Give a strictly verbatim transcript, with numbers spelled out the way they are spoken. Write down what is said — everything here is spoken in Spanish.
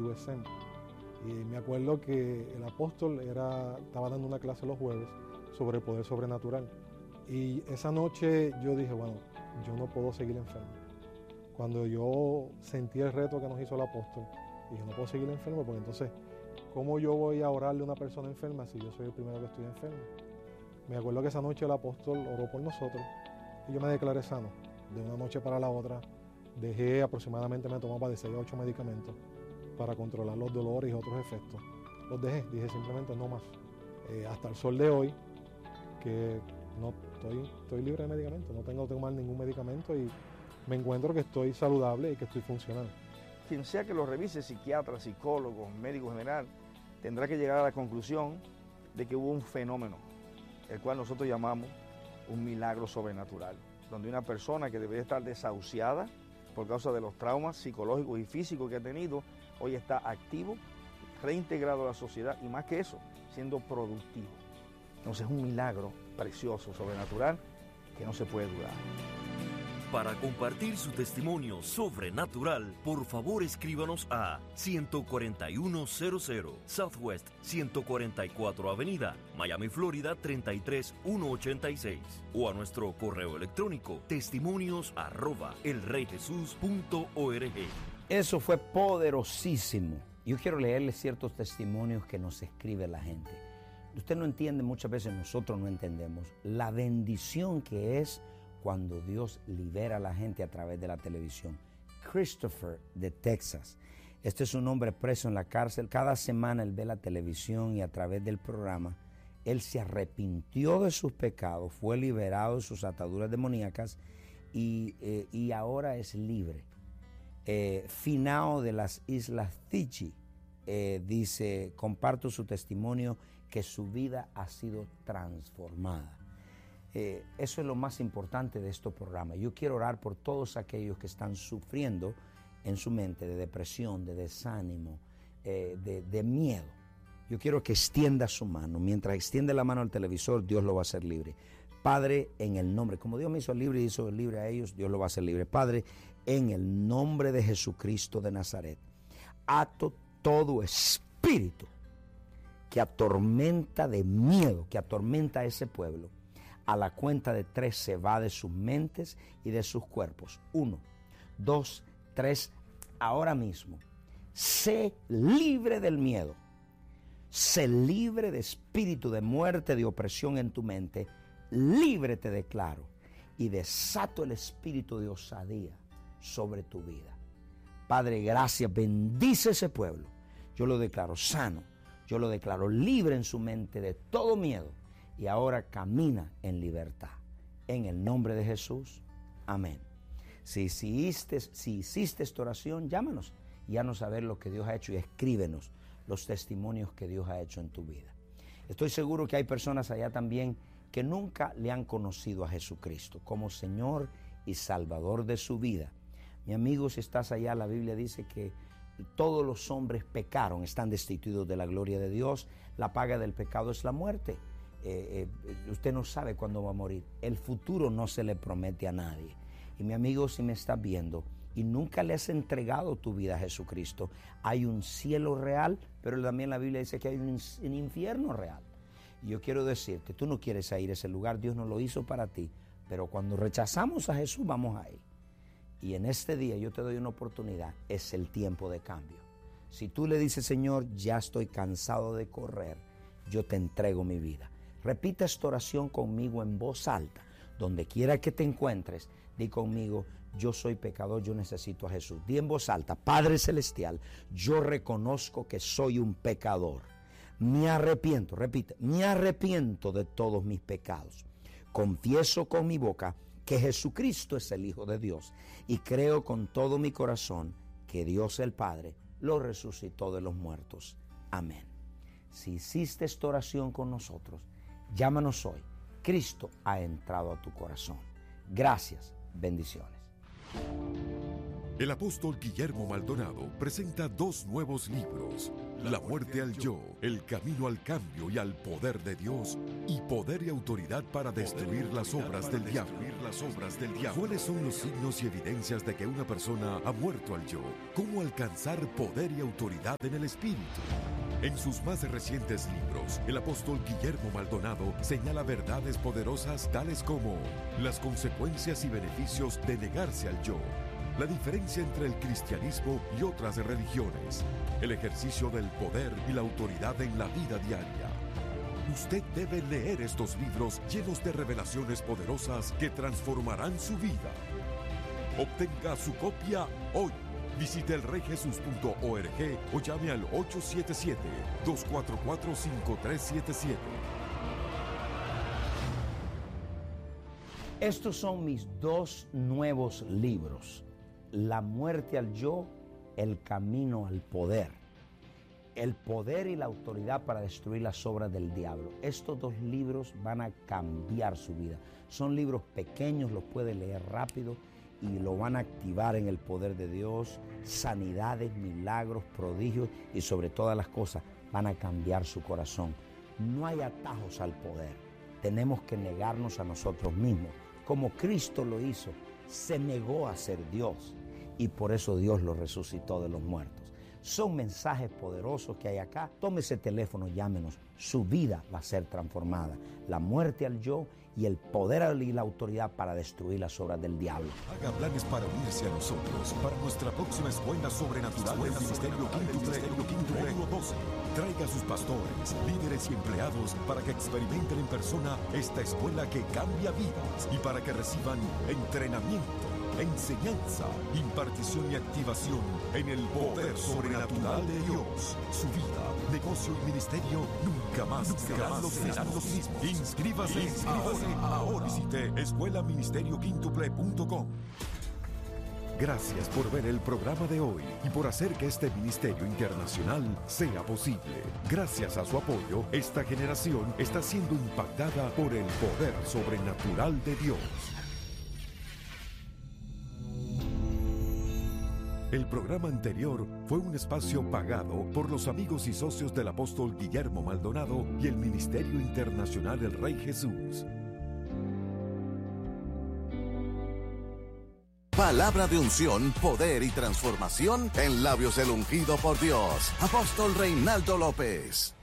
U S M. Y me acuerdo que el apóstol era, estaba dando una clase los jueves sobre el poder sobrenatural. Y esa noche yo dije, bueno, yo no puedo seguir enfermo. Cuando yo sentí el reto que nos hizo el apóstol, dije, no puedo seguir enfermo porque entonces, ¿cómo yo voy a orarle a una persona enferma si yo soy el primero que estoy enfermo? Me acuerdo que esa noche el apóstol oró por nosotros y yo me declaré sano. De una noche para la otra dejé aproximadamente, me tomaba de seis a ocho medicamentos para controlar los dolores y otros efectos. Los dejé, dije simplemente no más. Eh, hasta el sol de hoy, que no estoy, estoy libre de medicamentos, no tengo que tomar ningún medicamento y me encuentro que estoy saludable y que estoy funcionando. Quien sea que lo revise, psiquiatra, psicólogo, médico general, tendrá que llegar a la conclusión de que hubo un fenómeno, el cual nosotros llamamos un milagro sobrenatural, donde una persona que debería estar desahuciada por causa de los traumas psicológicos y físicos que ha tenido, hoy está activo, reintegrado a la sociedad y más que eso, siendo productivo. Entonces es un milagro precioso, sobrenatural, que no se puede dudar. Para compartir su testimonio sobrenatural, por favor escríbanos a ciento cuarenta y uno cero cero Southwest ciento cuarenta y cuatro Avenida, Miami, Florida treinta y tres mil ciento ochenta y seis o a nuestro correo electrónico testimonios arroba elreyjesus punto org. Eso fue poderosísimo. Yo quiero leerle ciertos testimonios que nos escribe la gente. Usted no entiende, muchas veces nosotros no entendemos la bendición que es cuando Dios libera a la gente a través de la televisión. Christopher de Texas. Este es un hombre preso en la cárcel. Cada semana él ve la televisión y a través del programa él se arrepintió de sus pecados, fue liberado de sus ataduras demoníacas y, eh, y ahora es libre. Eh, Finao de las Islas Fiji eh, dice, comparto su testimonio que su vida ha sido transformada. Eh, eso es lo más importante de este programa. Yo quiero orar por todos aquellos que están sufriendo en su mente de depresión, de desánimo, eh, de, de miedo. Yo quiero que extienda su mano. Mientras extiende la mano al televisor, Dios lo va a hacer libre. Padre, en el nombre, como Dios me hizo libre y hizo libre a ellos, Dios lo va a hacer libre. Padre, en el nombre de Jesucristo de Nazaret, ato todo espíritu que atormenta de miedo, que atormenta a ese pueblo. A la cuenta de tres se va de sus mentes y de sus cuerpos. Uno, dos, tres. Ahora mismo, sé libre del miedo. Sé libre de espíritu de muerte, de opresión en tu mente. Libre te declaro y desato el espíritu de osadía sobre tu vida. Padre, gracias. Bendice ese pueblo. Yo lo declaro sano. Yo lo declaro libre en su mente de todo miedo. Y ahora camina en libertad. En el nombre de Jesús. Amén. Si hiciste, si hiciste esta oración, llámanos y háganos saber lo que Dios ha hecho y escríbenos los testimonios que Dios ha hecho en tu vida. Estoy seguro que hay personas allá también que nunca le han conocido a Jesucristo como Señor y Salvador de su vida. Mi amigo, si estás allá, la Biblia dice que todos los hombres pecaron, están destituidos de la gloria de Dios. La paga del pecado es la muerte. Eh, eh, usted no sabe cuándo va a morir. El futuro no se le promete a nadie. Y mi amigo, si me estás viendo y nunca le has entregado tu vida a Jesucristo, hay un cielo real, pero también la Biblia dice que hay un, un infierno real. Y yo quiero decirte, tú no quieres ir a ese lugar, Dios no lo hizo para ti, pero cuando rechazamos a Jesús vamos a ir. Y en este día yo te doy una oportunidad, es el tiempo de cambio. Si tú le dices, Señor, ya estoy cansado de correr, yo te entrego mi vida. Repita esta oración conmigo en voz alta. Donde quiera que te encuentres, di conmigo, yo soy pecador, yo necesito a Jesús. Di en voz alta, Padre Celestial, yo reconozco que soy un pecador. Me arrepiento, repite, me arrepiento de todos mis pecados. Confieso con mi boca que Jesucristo es el Hijo de Dios y creo con todo mi corazón que Dios el Padre lo resucitó de los muertos. Amén. Si hiciste esta oración con nosotros, llámanos hoy. Cristo ha entrado a tu corazón. Gracias. Bendiciones. El apóstol Guillermo Maldonado presenta dos nuevos libros: La muerte al yo, el camino al cambio y al poder de Dios, y Poder y autoridad para destruir las obras del diablo. ¿Cuáles son los signos y evidencias de que una persona ha muerto al yo? ¿Cómo alcanzar poder y autoridad en el espíritu? En sus más recientes libros, el apóstol Guillermo Maldonado señala verdades poderosas tales como las consecuencias y beneficios de negarse al yo, la diferencia entre el cristianismo y otras religiones, el ejercicio del poder y la autoridad en la vida diaria. Usted debe leer estos libros llenos de revelaciones poderosas que transformarán su vida. Obtenga su copia hoy. Visite el rey jesús punto org o llame al ocho siete siete, dos cuatro cuatro, cinco tres siete siete. Estos son mis dos nuevos libros: La muerte al yo, el camino al poder. El poder y la autoridad para destruir las obras del diablo. Estos dos libros van a cambiar su vida. Son libros pequeños, los puede leer rápido y lo van a activar en el poder de Dios. Sanidades, milagros, prodigios y sobre todas las cosas van a cambiar su corazón. No hay atajos al poder. Tenemos que negarnos a nosotros mismos. Como Cristo lo hizo, se negó a ser Dios y por eso Dios lo resucitó de los muertos. Son mensajes poderosos que hay acá. Tome ese teléfono, llámenos. Su vida va a ser transformada. La muerte al yo y el poder y la autoridad para destruir las obras del diablo. Haga planes para unirse a nosotros para nuestra próxima escuela sobrenatural del Ministerio Quíntuple uno doce. Traiga a sus pastores, líderes y empleados para que experimenten en persona esta escuela que cambia vidas y para que reciban entrenamiento, enseñanza, impartición y activación en el poder sobrenatural de Dios. Su vida, negocio y ministerio nunca más serán los mismos. Inscríbase, Inscríbase ahora, ahora. Visite escuela ministerio quíntuple punto com. Gracias por ver el programa de hoy y por hacer que este ministerio internacional sea posible. Gracias a su apoyo, esta generación está siendo impactada por el poder sobrenatural de Dios. El programa anterior fue un espacio pagado por los amigos y socios del apóstol Guillermo Maldonado y el Ministerio Internacional El Rey Jesús. Palabra de unción, poder y transformación en labios del ungido por Dios. Apóstol Reinaldo López.